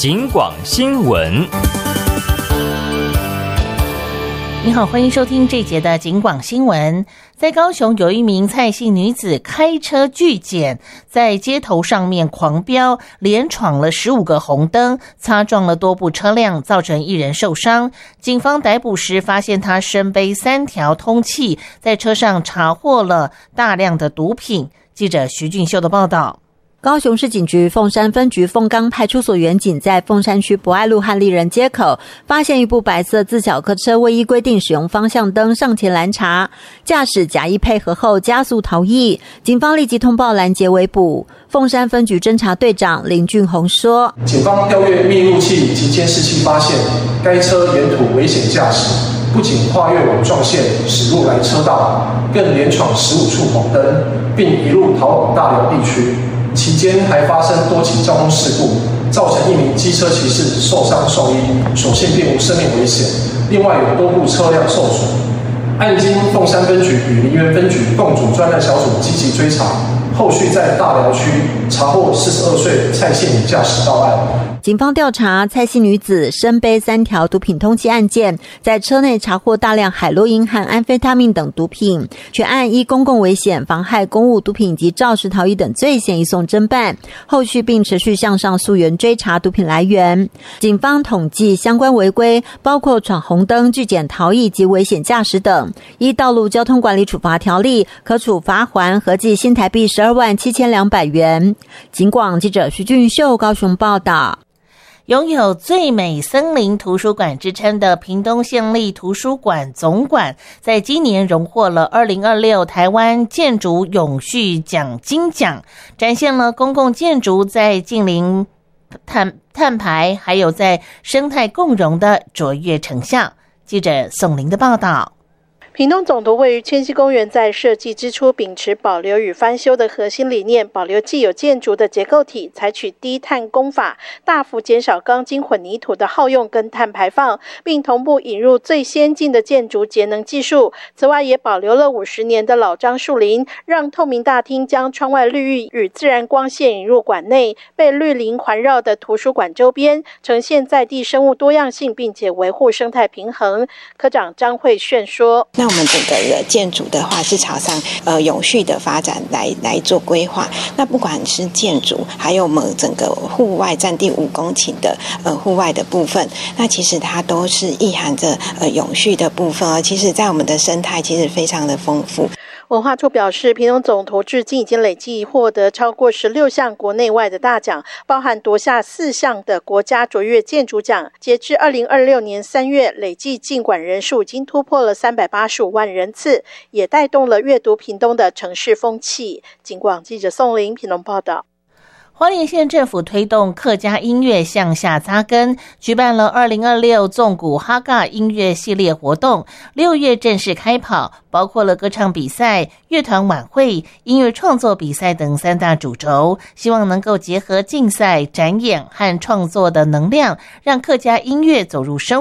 警广新闻。 你好，欢迎收听这节的警广新闻。在高雄有一名蔡姓女子开车拒检，在街头上面狂飙，连闯了15个红灯，擦撞了多部车辆，造成1人受伤。警方逮捕时发现她身背3条通缉，在车上查获了大量的毒品。记者徐俊秀的报道。 高雄市警局凤山分局凤冈派出所员警在凤山区博爱路和丽人街口发现一部白色自小客车未依规定使用方向灯上前拦查，驾驶假意配合后加速逃逸，警方立即通报拦截围捕。凤山分局侦查队长林俊宏说， 警方调阅密录器及监视器发现，该车沿途危险驾驶，不仅跨越网状线驶入来车道，更连闯15处红灯，并一路逃往大寮地区。期间还发生多起交通事故，造成1名机车骑士受伤送医，所幸并无生命危险。另外有多部车辆受损。案经凤山分局与梨园分局共组专案小组积极追查，后续在大寮区查获42岁蔡姓女驾驶到案。 警方调查蔡姓女子身背3条毒品通缉案件，在车内查获大量海洛因和安非他命等毒品，全案依公共危险、妨害公务、毒品及肇事逃逸等罪嫌移送侦办，后续并持续向上溯源追查毒品来源。警方统计相关违规包括闯红灯、拒检逃逸及危险驾驶等，依道路交通管理处罚条例可处罚锾合计新台币127200元。警广记者徐俊秀高雄报道。 拥有最美森林图书馆之称的屏东县立图书馆总馆，在今年荣获了2026台湾建筑永续奖金奖，展现了公共建筑在近邻碳排还有在生态共融的卓越成效。记者宋玲的报道。 屏东总图位于千禧公园，在设计之初秉持保留与翻修的核心理念，保留既有建筑的结构体，采取低碳工法，大幅减少钢筋混凝土的耗用跟碳排放，并同步引入最先进的建筑节能技术。此外也保留了50年的老樟树林，让透明大厅将窗外绿意与自然光线引入馆内，被绿林环绕的图书馆周边呈现在地生物多样性，并且维护生态平衡。科长张慧炫说， 那我们整个建筑的话是朝上永续的发展来做规划。那不管是建筑，还有我们整个户外占地5公顷的户外的部分，那其实它都是意含着永续的部分，其实在我们的生态其实非常的丰富。 文化处表示，屏东总图至今已经累计获得超过16项国内外的大奖，包含夺下4项的国家卓越建筑奖。截至2026年3月，累计进馆人数已经突破了385万人次，也带动了阅读屏东的城市风气。警广记者宋玲屏东报道。 花莲县政府推动客家音乐向下扎根，举办了2026纵谷哈嘎音乐系列活动，6月正式开跑，包括了歌唱比赛、乐团晚会、音乐创作比赛等3大主轴，希望能够结合竞赛、展演和创作的能量，让客家音乐走入生活。